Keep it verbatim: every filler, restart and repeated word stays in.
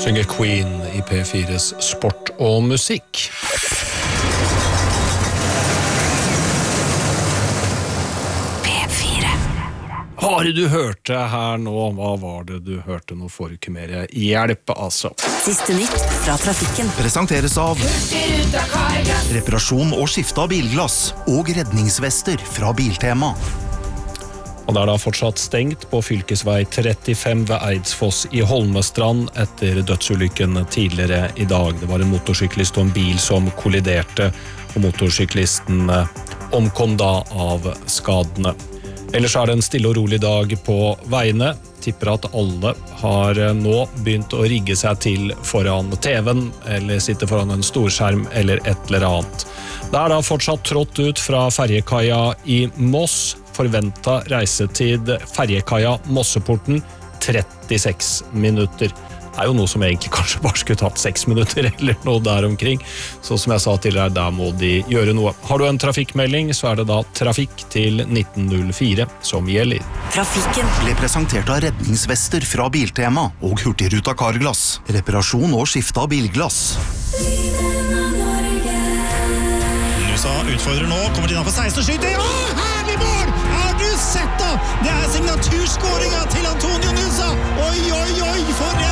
Synger Queen i P fires sport og musikk. P fire. Har du hørt det her nå? Hva var det du hørte nå? Får du ikke mer hjelp, altså. Siste nytt fra trafikken. Presenteres av reparasjon og skifte av bilglass og redningsvester fra Biltema. Og det er da fortsatt stengt på fylkesvei trettifem ved Eidsfoss i Holmestrand etter dødsulykken tidligere i dag. Det var en motorsyklist og en bil som kolliderte, og motorsyklisten omkom da av skadene. Ellers er det en stille og rolig dag på veiene. Tipper at alle har nå begynt å rigge seg til foran T V-en, eller sitte foran en storskjerm eller et eller annet. Det er da fortsatt trådt ut fra ferjekaia i Moss. Forventet reisetid ferjekaia Mosseporten trettiseks minutter. Det er jo noe som egentlig kanskje bare skulle tatt seks minutter eller noe der omkring. Så som jeg sa tidligere, der må de gjøre noe. Har du en trafikkmelding, så er det da trafikk til nitten null fire som gjelder. Trafikken Ble presentert av redningsvester fra Biltema og Hurtigruta Carglass. Reparasjon og skifte av bilglass. Nusa utfordrer nå, kommer til innenfor seksten og skyter. Å, herlig mål! Har du sett da? Det er signaturskåringen til Antonio Nusa. Oi, oi, oi, for